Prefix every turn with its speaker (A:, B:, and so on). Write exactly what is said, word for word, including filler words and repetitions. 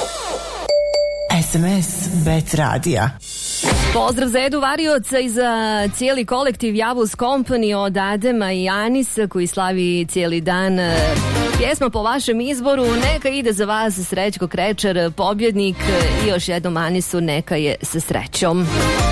A: S M S Bet Radija.
B: Pozdrav za Edu Varioca i za cijeli kolektiv Javus Company od Adema i Anisa koji slavi cijeli dan. Pjesma po vašem izboru, neka ide za vas Srećko Krečar, pobjednik, i još jednom Anisu neka je sa srećom.